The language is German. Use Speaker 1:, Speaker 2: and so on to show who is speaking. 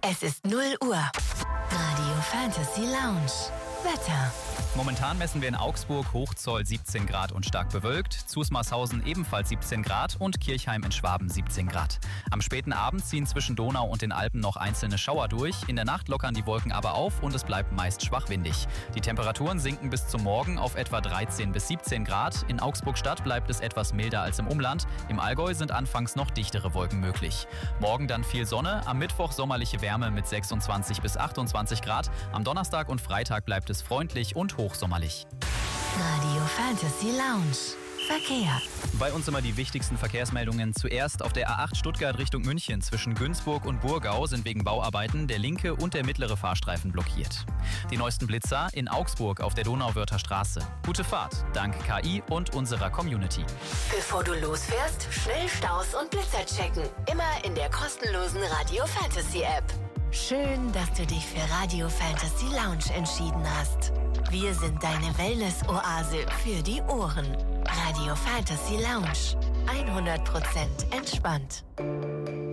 Speaker 1: Es ist 0 Uhr. Radio Fantasy Lounge. Wetter.
Speaker 2: Momentan messen wir in Augsburg Hochzoll 17 Grad und stark bewölkt, Zusmarshausen ebenfalls 17 Grad und Kirchheim in Schwaben 17 Grad. Am späten Abend ziehen zwischen Donau und den Alpen noch einzelne Schauer durch. In der Nacht lockern die Wolken aber auf und es bleibt meist schwach windig. Die Temperaturen sinken bis zum Morgen auf etwa 13 bis 17 Grad. In Augsburg-Stadt bleibt es etwas milder als im Umland. Im Allgäu sind anfangs noch dichtere Wolken möglich. Morgen dann viel Sonne, am Mittwoch sommerliche Wärme mit 26 bis 28 Grad. Am Donnerstag und Freitag bleibt es freundlich und hochsommerlich.
Speaker 1: Radio Fantasy Lounge. Verkehr.
Speaker 2: Bei uns immer die wichtigsten Verkehrsmeldungen. Zuerst auf der A8 Stuttgart Richtung München zwischen Günzburg und Burgau sind wegen Bauarbeiten der linke und der mittlere Fahrstreifen blockiert. Die neuesten Blitzer in Augsburg auf der Donauwörther Straße. Gute Fahrt, dank KI und unserer Community.
Speaker 1: Bevor du losfährst, schnell Staus und Blitzer checken. Immer in der kostenlosen Radio Fantasy App. Schön, dass du dich für Radio Fantasy Lounge entschieden hast. Wir sind deine Wellness-Oase für die Ohren. Radio Fantasy Lounge. 100% entspannt.